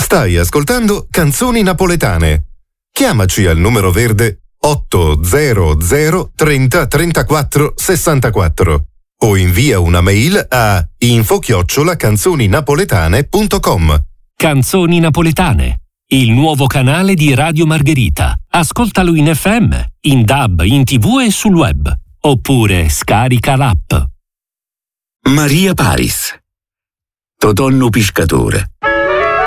Stai ascoltando Canzoni Napoletane. Chiamaci al numero verde 800 30 34 64 o invia una mail a info@canzoninapoletane.com. Canzoni Napoletane, il nuovo canale di Radio Margherita. Ascoltalo in FM, in DAB, in TV e sul web. Oppure scarica l'app. Maria Paris, Totonno Piscatore.